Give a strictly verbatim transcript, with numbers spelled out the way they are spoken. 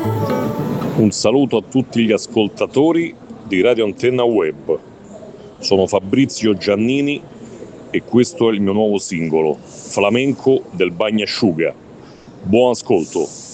Un saluto a tutti gli ascoltatori di Radio Antenna Web. Sono Fabrizio Giannini e questo è il mio nuovo singolo, Flamenco del Bagnasciuga. Buon ascolto.